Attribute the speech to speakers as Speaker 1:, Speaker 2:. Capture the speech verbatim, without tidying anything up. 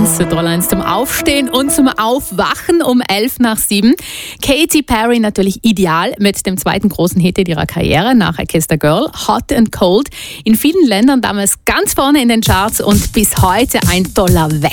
Speaker 1: eins, Troll eins zum Aufstehen und zum Aufwachen um elf nach sieben. Katy Perry natürlich ideal mit dem zweiten großen Hit ihrer Karriere nach I Kissed a Girl, Hot and Cold. In vielen Ländern damals ganz vorne in den Charts und bis heute ein toller Wecker.